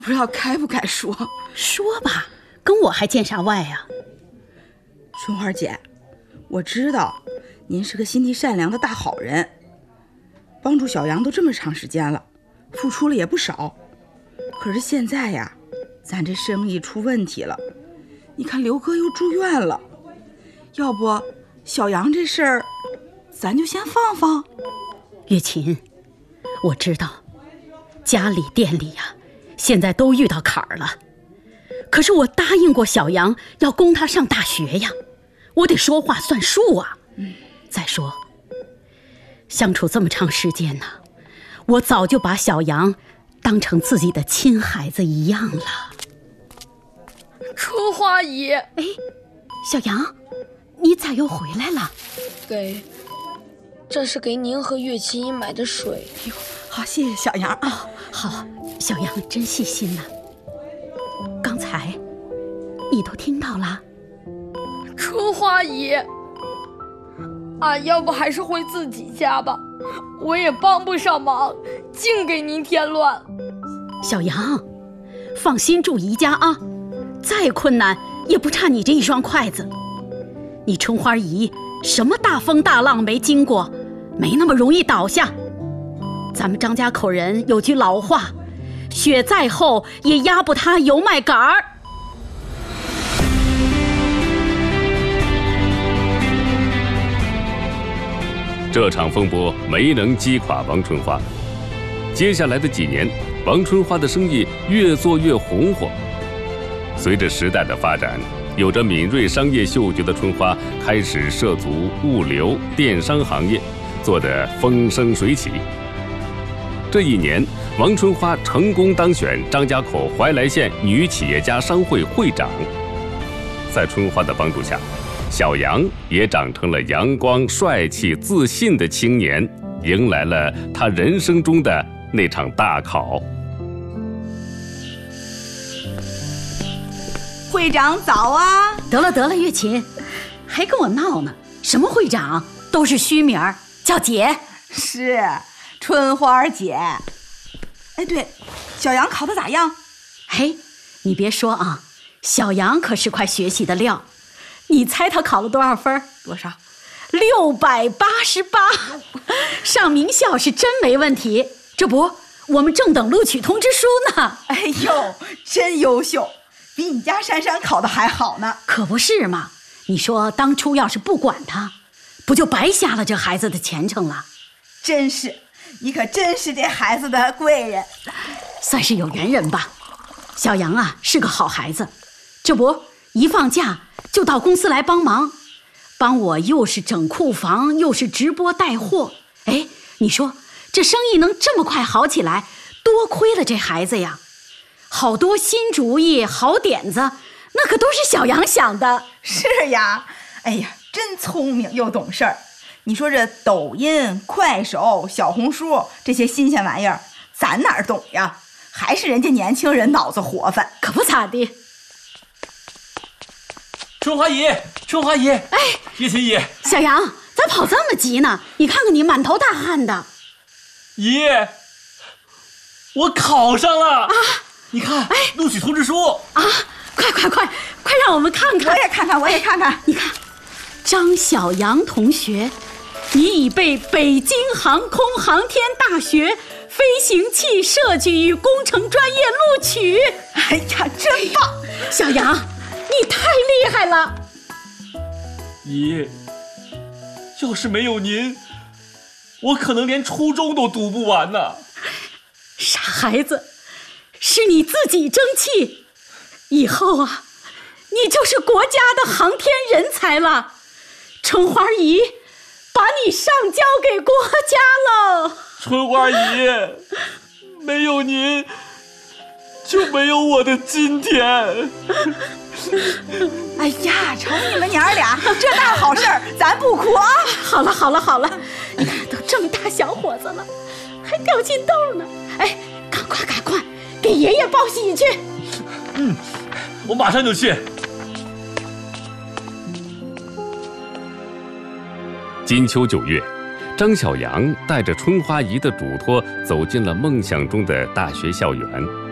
不知道该不该说。 说吧，跟我还见啥外呀？ 春花姐，我知道您是个心地善良的大好人，帮助小杨都这么长时间了，付出了也不少。可是现在呀，咱这生意出问题了，你看刘哥又住院了，要不小杨这事儿咱就先放放。 月琴，我知道家里店里呀，现在都遇到坎儿了，可是我答应过小杨要供他上大学呀，我得说话算数啊。再说相处这么长时间呢，我早就把小杨当成自己的亲孩子一样了。 春花姨， 哎，小杨，你咋又回来了？ 这是给您和月琴姨买的水。 哟，好，谢谢小杨啊。 好，小杨真细心呐。刚才你都听到了？ 春花姨，俺要不还是回自己家吧，我也帮不上忙，净给您添乱。 小杨，放心住姨家啊，再困难也不差你这一双筷子。你春花姨什么大风大浪没经过，没那么容易倒下。咱们张家口人有句老话，雪再厚也压不塌油麦秆儿。 这场风波没能击垮王春花。接下来的几年，王春花的生意越做越红火。随着时代的发展，有着敏锐商业嗅觉的春花开始涉足物流、电商行业，做得风生水起。这一年，王春花成功当选张家口怀来县女企业家商会会长。在春花的帮助下，小杨也长成了阳光、帅气、自信的青年，迎来了他人生中的那场大考。 会长早啊！ 得了，月琴，还跟我闹呢？什么会长，都是虚名儿，叫姐。 是春花姐。哎，对，小杨考得咋样？ 嘿，你别说啊，小杨可是块学习的料。你猜他考了多少分？ 多少 ？688，上名校是真没问题。这不，我们正等录取通知书呢。 哎呦，真优秀，比你家珊珊考的还好呢。 可不是嘛，你说当初要是不管他，不就白瞎了这孩子的前程了？ 真是，你可真是这孩子的贵人， 算是有缘人吧。小杨啊，是个好孩子，这不一放假就到公司来帮忙，帮我又是整库房，又是直播带货。哎，你说这生意能这么快好起来，多亏了这孩子呀！好多新主意、好点子，那可都是小杨想的。 是呀，哎呀，真聪明又懂事儿。你说这抖音、快手、小红书这些新鲜玩意儿，咱哪儿懂呀？还是人家年轻人脑子活泛。 可不咋地。 春花姨，哎，月琴姨， 小杨，咋跑这么急呢？你看看你满头大汗的。 姨，我考上了啊！你看，录取通知书啊！快让我们看看。 我也看看。 你看，张小杨同学，你已被北京航空航天大学飞行器设计与工程专业录取。 哎呀，真棒！ 小杨，你太厉害了。 姨，要是没有您，我可能连初中都读不完呢。 傻孩子，是你自己争气，以后啊，你就是国家的航天人才了。春花姨把你上交给国家了。 春花姨，没有您就没有我的今天。 哎呀，瞅你们娘儿俩这大好事儿，咱不哭啊！ 好了，你看都这么大小伙子了，还掉金豆呢。哎，赶快给爷爷报喜去。 我马上就去。 金秋9月，张小杨带着春花姨的嘱托走进了梦想中的大学校园。